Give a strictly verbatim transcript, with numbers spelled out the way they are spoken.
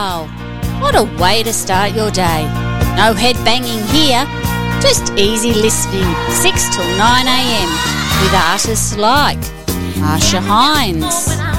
Wow, what a way to start your day. No head banging here, just easy listening, six till nine a m with artists like Marsha Hines,